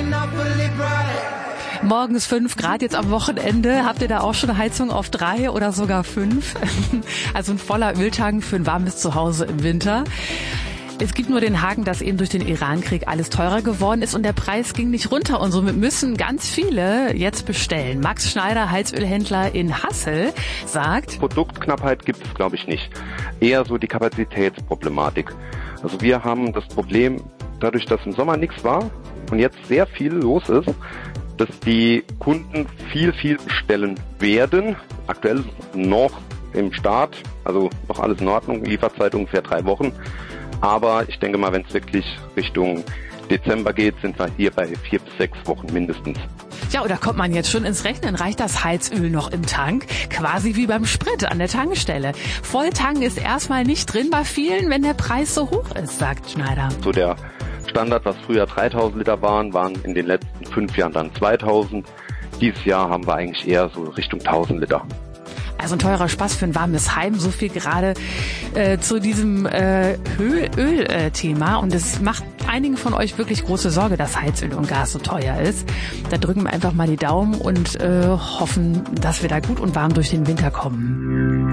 Morgens 5 Grad, jetzt am Wochenende. Habt ihr da auch schon eine Heizung auf 3 oder sogar 5? Also ein voller Öltank für ein warmes Zuhause im Winter. Es gibt nur den Haken, dass eben durch den Iran-Krieg alles teurer geworden ist und der Preis ging nicht runter. Und somit müssen ganz viele jetzt bestellen. Max Schneider, Heizölhändler in Hassel, sagt: Produktknappheit gibt es, glaube ich, nicht. Eher so die Kapazitätsproblematik. Also wir haben das Problem, dadurch, dass im Sommer nichts war und jetzt sehr viel los ist, dass die Kunden viel bestellen werden. Aktuell noch im Start, also noch alles in Ordnung, Lieferzeit ungefähr 3 Wochen. Aber ich denke mal, wenn es wirklich Richtung Dezember geht, sind wir hier bei 4 bis 6 Wochen mindestens. Ja, oder kommt man jetzt schon ins Rechnen? Reicht das Heizöl noch im Tank? Quasi wie beim Sprit an der Tankstelle. Volltanken ist erstmal nicht drin bei vielen, wenn der Preis so hoch ist, sagt Schneider. So der Standard, was früher 3000 Liter waren in den letzten 5 Jahren dann 2000. Dieses Jahr haben wir eigentlich eher so Richtung 1000 Liter. Also ein teurer Spaß für ein warmes Heim, so viel gerade zu diesem Öl-Thema. Und es macht einigen von euch wirklich große Sorge, dass Heizöl und Gas so teuer ist. Da drücken wir einfach mal die Daumen und hoffen, dass wir da gut und warm durch den Winter kommen.